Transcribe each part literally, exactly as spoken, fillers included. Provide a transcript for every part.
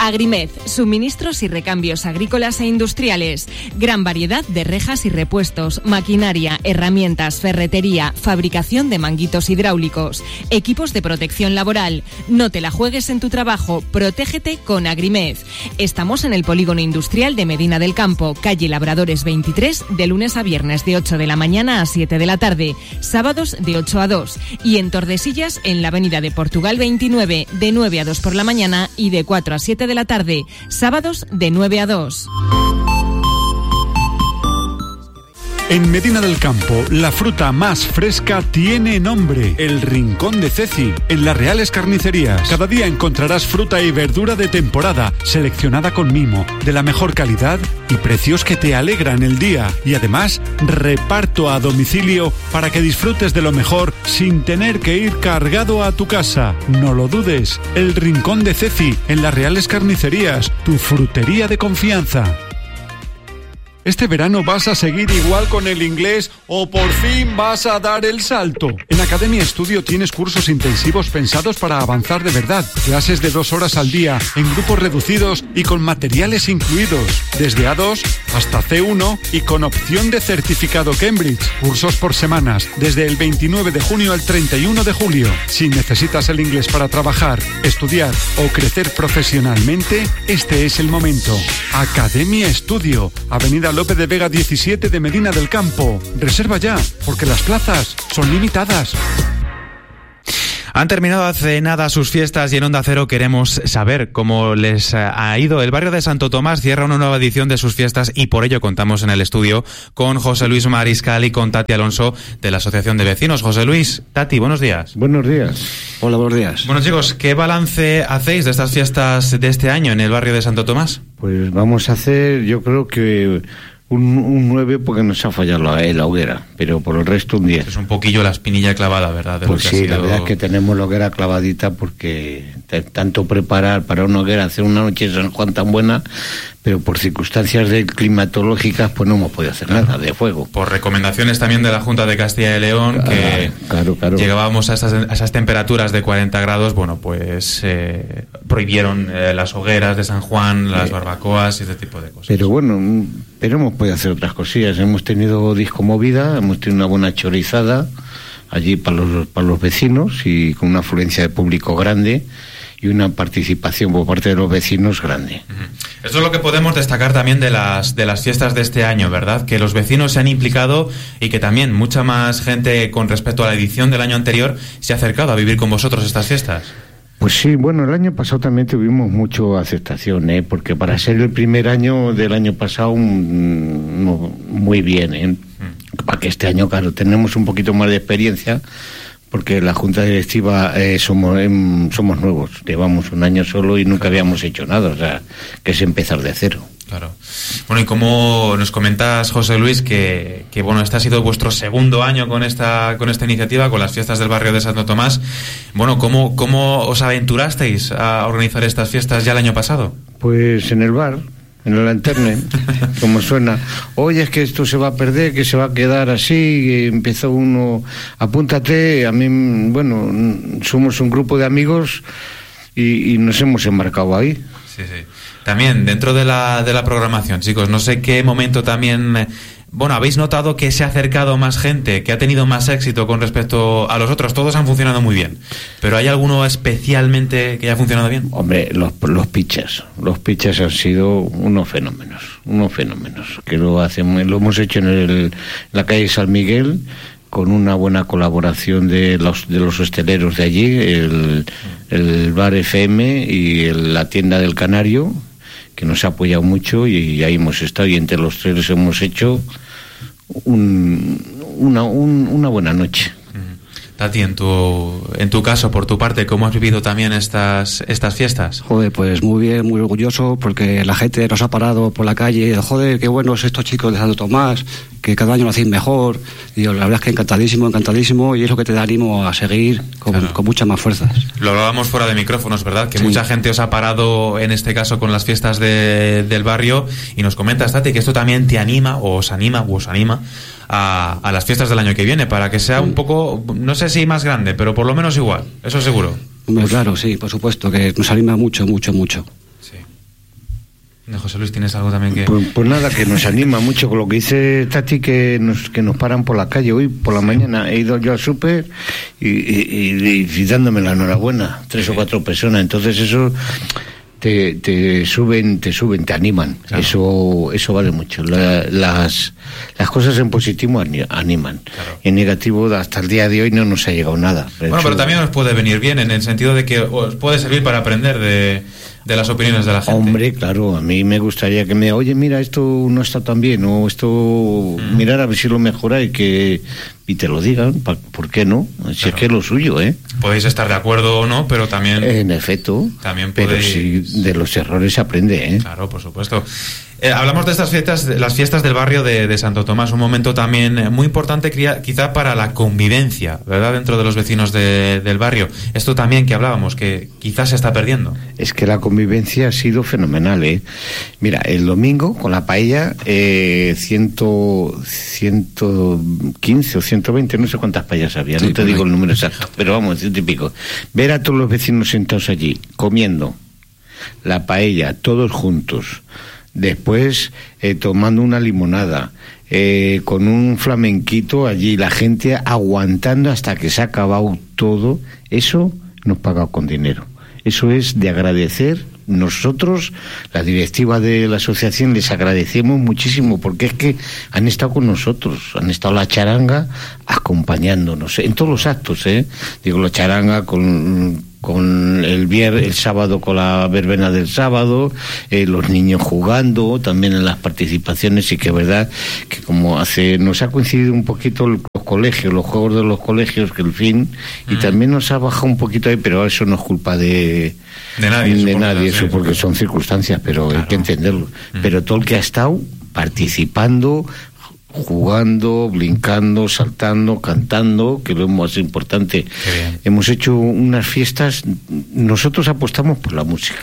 Agrimez, suministros y recambios agrícolas e industriales. Gran variedad de rejas y repuestos, maquinaria, herramientas, ferretería, fabricación de manguitos hidráulicos, equipos de protección laboral. No te la juegues en tu trabajo, protégete con Agrimez. Estamos en el polígono industrial de Medina del Campo, calle Labradores veintitrés, de lunes a viernes de ocho de la mañana a siete de la tarde, sábados de ocho a dos, y en Tordesillas en la avenida de Portugal veintinueve, de nueve a dos por la mañana y de cuatro a siete de la tarde, sábados de nueve a dos. En Medina del Campo, la fruta más fresca tiene nombre: El Rincón de Ceci, en Las Reales Carnicerías. Cada día encontrarás fruta y verdura de temporada, seleccionada con mimo, de la mejor calidad y precios que te alegran el día. Y además, reparto a domicilio para que disfrutes de lo mejor sin tener que ir cargado a tu casa. No lo dudes, El Rincón de Ceci, en Las Reales Carnicerías, tu frutería de confianza. ¿Este verano vas a seguir igual con el inglés o por fin vas a dar el salto? En Academia Estudio tienes cursos intensivos pensados para avanzar de verdad. Clases de dos horas al día, en grupos reducidos y con materiales incluidos. Desde A dos hasta C uno y con opción de certificado Cambridge. Cursos por semanas, desde el veintinueve de junio al treinta y uno de julio. Si necesitas el inglés para trabajar, estudiar o crecer profesionalmente, este es el momento. Academia Estudio, Avenida López de Vega diecisiete de Medina del Campo. Reserva ya, porque las plazas son limitadas. Han terminado hace nada sus fiestas y en Onda Cero queremos saber cómo les ha ido. El barrio de Santo Tomás cierra una nueva edición de sus fiestas y por ello contamos en el estudio con José Luis Mariscal y con Tati Alonso de la Asociación de Vecinos. José Luis, Tati, buenos días. Buenos días. Hola, buenos días. Bueno, chicos, ¿qué balance hacéis de estas fiestas de este año en el barrio de Santo Tomás? Pues vamos a hacer, yo creo que un, un nueve porque nos ha fallado la, la hoguera, pero por el resto un diez. Es un poquillo la espinilla clavada, ¿verdad? De pues lo que sí, ha sido... la verdad es que tenemos la hoguera clavadita porque t- tanto preparar para una hoguera, hacer una noche de San Juan tan buena, pero por circunstancias de climatológicas pues no hemos podido hacer nada de fuego. Por recomendaciones también de la Junta de Castilla y León, claro, que claro, claro. llegábamos a esas, a esas temperaturas de cuarenta grados, bueno, pues eh, prohibieron eh, las hogueras de San Juan, las eh, barbacoas y este tipo de cosas. Pero bueno, pero hemos podido hacer otras cosillas. Hemos tenido disco movida, hemos tenido una buena chorizada allí para los, para los vecinos y con una afluencia de público grande y una participación por parte de los vecinos grande. Uh-huh. Eso es lo que podemos destacar también de las de las fiestas de este año, ¿verdad? Que los vecinos se han implicado y que también mucha más gente con respecto a la edición del año anterior se ha acercado a vivir con vosotros estas fiestas. Pues sí, bueno, el año pasado también tuvimos mucha aceptación, ¿eh? Porque para ser el primer año del año pasado, mm, no, muy bien, ¿eh? Mm. Para que este año, claro, tenemos un poquito más de experiencia, porque la Junta Directiva eh, somos eh, somos nuevos, llevamos un año solo y nunca habíamos hecho nada, o sea, que es empezar de cero. Claro. Bueno, y como nos comentas, José Luis, que, que bueno, este ha sido vuestro segundo año con esta con esta iniciativa, con las fiestas del barrio de Santo Tomás. Bueno, ¿cómo, cómo os aventurasteis a organizar estas fiestas ya el año pasado? Pues en el bar, en el Lanterne, como suena. Oye, es que esto se va a perder, que se va a quedar así. Empezó uno, apúntate. A mí, bueno, somos un grupo de amigos y, y nos hemos embarcado ahí. Sí, sí. También dentro de la de la programación, chicos, no sé qué momento también, bueno, habéis notado que se ha acercado más gente, que ha tenido más éxito con respecto a los otros. Todos han funcionado muy bien, pero ¿hay alguno especialmente que haya funcionado bien? Hombre, los los pitchers, los pitchers han sido unos fenómenos, unos fenómenos, que lo hacemos, lo hemos hecho en el, en la calle San Miguel, con una buena colaboración de los de los hosteleros de allí, el, el bar F M y el, la tienda del Canario, que nos ha apoyado mucho y ahí hemos estado y entre los tres hemos hecho un, una, un, una buena noche. Tati, en tu en tu caso, por tu parte, ¿cómo has vivido también estas estas fiestas? Joder, pues muy bien, muy orgulloso, porque la gente nos ha parado por la calle, joder, qué buenos estos chicos de Santo Tomás, que cada año lo hacéis mejor. Y la verdad es que encantadísimo, encantadísimo, y es lo que te da ánimo a seguir con, claro, con muchas más fuerzas. Lo hablábamos fuera de micrófonos, ¿verdad? Que sí, mucha gente os ha parado, en este caso, con las fiestas de, del barrio, y nos comentas, Tati, que esto también te anima, o os anima, o os anima, a, a las fiestas del año que viene, para que sea un poco, no sé si más grande, pero por lo menos igual, eso seguro. Claro, sí, por supuesto, que nos anima mucho, mucho, mucho. Sí. José Luis, ¿tienes algo también que...? Pues, pues nada, que nos anima mucho con lo que dice Tati, que nos que nos paran por la calle. Hoy por la mañana he ido yo al súper y, y, y, y dándome la enhorabuena, tres sí. o cuatro personas. Entonces eso te, te suben, te suben, te animan. Claro. Eso eso vale mucho. La, las, las cosas en positivo animan. Claro. En negativo hasta el día de hoy no nos ha llegado nada. Bueno, eso, pero también os puede venir bien en el sentido de que os puede servir para aprender de... de las opiniones de la gente. Hombre, claro, a mí me gustaría que me oye, mira, esto no está tan bien, o esto, mm. mirar a ver si lo mejora y que y te lo digan, ¿por qué no? Si claro. es que es lo suyo, ¿eh? Podéis estar de acuerdo o no, pero también... En efecto, también podéis... pero si de los errores se aprende, ¿eh? Claro, por supuesto. Eh, hablamos de estas fiestas, de las fiestas del barrio de, de Santo Tomás, un momento también muy importante quizá para la convivencia, ¿verdad?, dentro de los vecinos de, del barrio. Esto también que hablábamos, que quizás se está perdiendo. Es que la convivencia ha sido fenomenal, ¿eh? Mira, el domingo con la paella, eh, ciento, ciento quince o ciento veinte, no sé cuántas paellas había, sí, no te digo el número exacto, pero vamos, ciento y pico. Ver a todos los vecinos sentados allí, comiendo la paella, todos juntos. Después eh, tomando una limonada, eh, con un flamenquito allí, la gente aguantando hasta que se ha acabado todo, eso no es pagado con dinero. Eso es de agradecer. Nosotros, la directiva de la asociación, les agradecemos muchísimo porque es que han estado con nosotros, han estado la charanga acompañándonos en todos los actos, ¿eh? Digo, la charanga con... con el viernes, el sábado con la verbena del sábado, eh, los niños jugando, también en las participaciones, y que es verdad que como hace, nos ha coincidido un poquito los colegios, los juegos de los colegios, que el fin, y mm. también nos ha bajado un poquito ahí, pero eso no es culpa de, de nadie, de supongo, nadie eso sí, porque son circunstancias, pero claro. hay que entenderlo. Mm. Pero todo el que ha estado participando, jugando, brincando, saltando, cantando, que es lo más importante. Hemos hecho unas fiestas, nosotros apostamos por la música.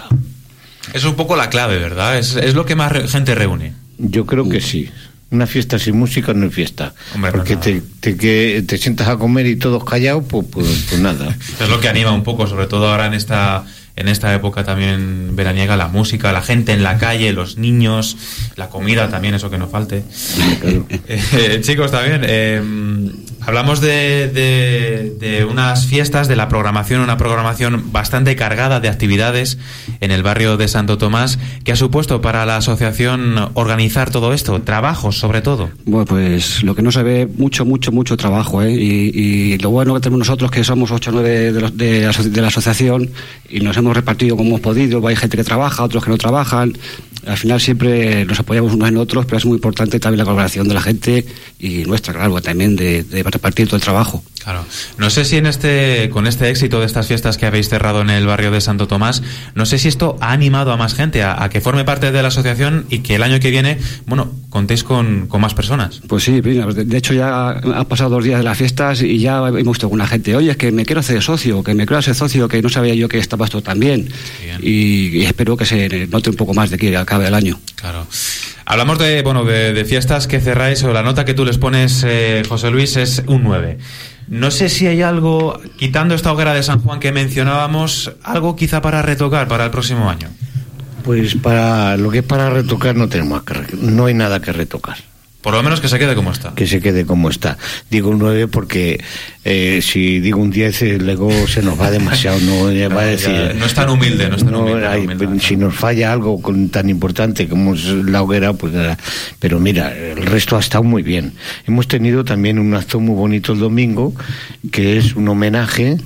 Es un poco la clave, ¿verdad? Es, es lo que más re- gente reúne. Yo creo que sí. Una fiesta sin música no es fiesta. Hombre, porque no, te, te, que te sientas a comer y todos callados, pues, pues, pues nada. Es lo que anima un poco, sobre todo ahora en esta... en esta época también veraniega, la música, la gente en la calle, los niños, la comida también, eso que no falte. Claro. Eh, chicos, también eh, hablamos de, de, de unas fiestas, de la programación, una programación bastante cargada de actividades en el barrio de Santo Tomás. ¿Qué ha supuesto para la asociación organizar todo esto? Trabajos, sobre todo. Bueno, pues lo que no se ve, mucho, mucho, mucho trabajo, ¿eh? Y, y lo bueno que tenemos nosotros, que somos ocho o nueve de, los, de, de la asociación, y nos hemos hemos repartido como hemos podido. Hay gente que trabaja, otros que no trabajan. Al final siempre nos apoyamos unos en otros, pero es muy importante también la colaboración de la gente y nuestra, claro, también de, de repartir todo el trabajo. Claro. No sé si en este, con este éxito de estas fiestas que habéis cerrado en el barrio de Santo Tomás, no sé si esto ha animado a más gente a, a que forme parte de la asociación y que el año que viene, bueno, contéis con, con más personas. Pues sí, de hecho ya han pasado dos días de las fiestas y ya hemos visto con la gente, oye, es que me quiero hacer socio, que me quiero hacer socio, que no sabía yo que estaba esto tan bien. Y, y espero que se note un poco más de aquí a acabe el año. Claro. Hablamos de, bueno, de, de fiestas que cerráis, o la nota que tú les pones, eh, José Luis, es un nueve. No sé si hay algo, quitando esta hoguera de San Juan que mencionábamos, algo quizá para retocar para el próximo año. Pues para lo que es para retocar no tenemos que, no hay nada que retocar. Por lo menos que se quede como está. Que se quede como está. Digo un nueve porque eh, si digo un diez, luego se nos va demasiado. No, no, va a decir, ya, no es tan humilde. No es tan no, humilde, hay, humilde si nos falla algo con, tan importante como es la hoguera, pues nada. Pero mira, el resto ha estado muy bien. Hemos tenido también un acto muy bonito el domingo, que es un homenaje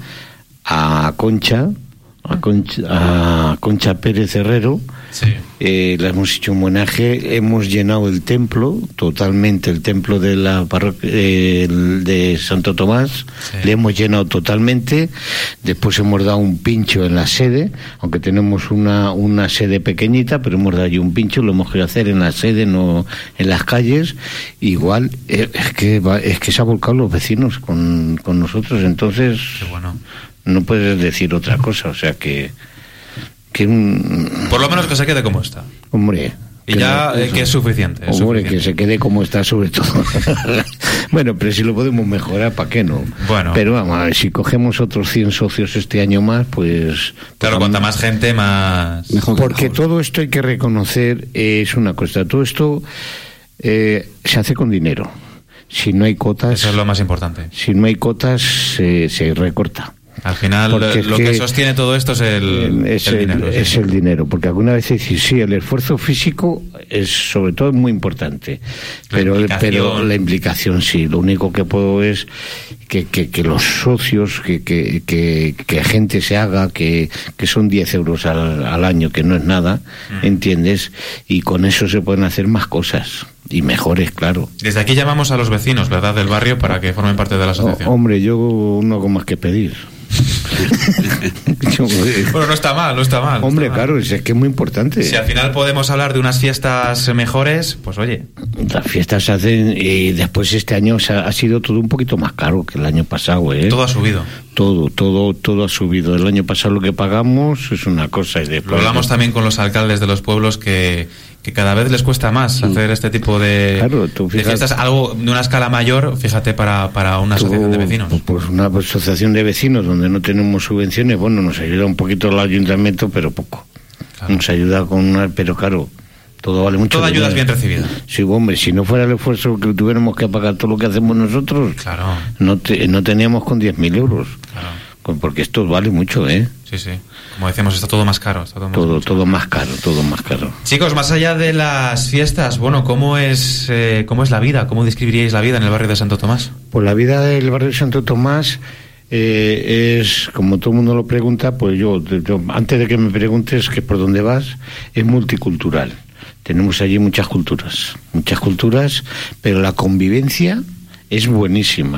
a Concha, a Concha, a Concha Pérez Herrero. Sí. Eh, le hemos hecho un homenaje, hemos llenado el templo, totalmente el templo de la parroquia eh, de Santo Tomás, sí. Le hemos llenado totalmente. Después hemos dado un pincho en la sede, aunque tenemos una, una sede pequeñita, pero hemos dado allí un pincho, lo hemos querido hacer en la sede, no en las calles. Igual, eh, es que va, es que se han volcado los vecinos con, con nosotros, entonces qué bueno. No puedes decir otra cosa, o sea que que un... por lo menos que se quede como está. Hombre, y ya no, eh, que es suficiente, es hombre, suficiente. Que se quede como está, sobre todo. Bueno, pero si lo podemos mejorar, ¿para qué no? Bueno. Pero vamos a ver, si cogemos otros cien socios este año más, pues... Claro, pues, cuanta más gente, más... Mejor que porque mejor. todo esto hay que reconocer, eh, es una cosa, todo esto eh, se hace con dinero. Si no hay cotas... Eso es lo más importante. Si no hay cotas, se, se recorta. Al final, Porque lo es que, que sostiene todo esto es el, es el el, dinero. es sí. el dinero, porque alguna vez decir sí, el esfuerzo físico es sobre todo muy importante, La pero implicación. pero la implicación sí. Lo único que puedo es que, que, que los socios, que, que, que, que gente se haga, que, que son diez euros al, al año, que no es nada, mm. ¿entiendes? Y con eso se pueden hacer más cosas. Y mejores, claro. Desde aquí llamamos a los vecinos, ¿verdad?, del barrio para que formen parte de la asociación. Oh, hombre, yo no hago más que pedir. Yo, bueno, no está mal, no está mal. Hombre, está mal. claro, es, es que es muy importante. Si al final podemos hablar de unas fiestas mejores, pues oye. Las fiestas se hacen y después este año ha, ha sido todo un poquito más caro que el año pasado, ¿eh? Todo ha subido. Todo, todo, todo ha subido. El año pasado lo que pagamos es una cosa. Y después... Lo hablamos también con los alcaldes de los pueblos que, que cada vez les cuesta más hacer este tipo de, claro, tú fijas, de fiestas, algo de una escala mayor, fíjate, para, para una tú, asociación de vecinos. Pues una asociación de vecinos donde no tenemos subvenciones, bueno, nos ayuda un poquito el ayuntamiento, pero poco. Claro. Nos ayuda con una, pero claro, todo vale mucho. Toda ayuda es bien dinero. recibida. Sí, hombre, si no fuera el esfuerzo que tuviéramos que pagar todo lo que hacemos nosotros, claro. no, te, no teníamos con diez mil euros. Claro. Porque esto vale mucho, ¿eh? Sí, sí. Como decíamos, está todo más caro. Está todo, más todo, caro. todo más caro, todo más caro. Chicos, más allá de las fiestas, bueno, ¿cómo es, eh, cómo es la vida? ¿Cómo describiríais la vida en el barrio de Santo Tomás? Pues la vida del barrio de Santo Tomás eh, es, como todo el mundo lo pregunta, pues yo, yo, antes de que me preguntes que por dónde vas, es multicultural. Tenemos allí muchas culturas, muchas culturas, pero la convivencia es buenísima.